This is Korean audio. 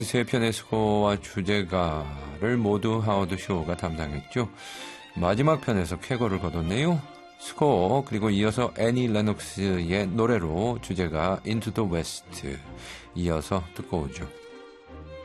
세 편의 스코어와 주제가를 모두 하워드 쇼가 담당했죠. 마지막 편에서 쾌거를 거뒀네요. 스코어 그리고 이어서 애니 레녹스의 노래로 주제가 Into the West 이어서 듣고 오죠.